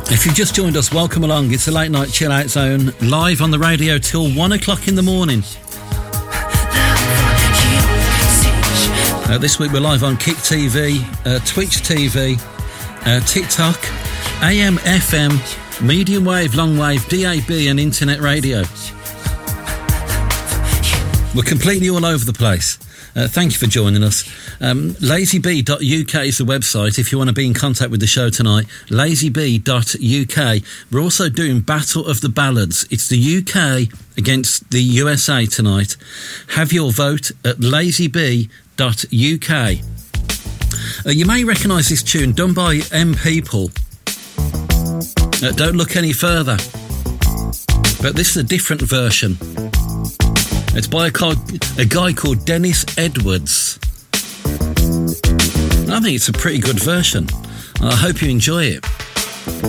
If you've just joined us, welcome along. It's the Late Night Chill Out Zone, live on the radio till 1 o'clock in the morning. This week we're live on Kick TV, Twitch TV, TikTok, AM, FM, medium wave, long wave, DAB and internet radio. We're completely all over the place. Thank you for joining us. LazyB.uk is the website if you want to be in contact with the show tonight. LazyB.uk. We're also doing Battle of the Ballads. It's the UK against the USA tonight. Have your vote at LazyB.uk. You may recognise this tune, done by M People. Don't look any further. But this is a different version. It's by a guy called Dennis Edwards. I think it's a pretty good version. I hope you enjoy it.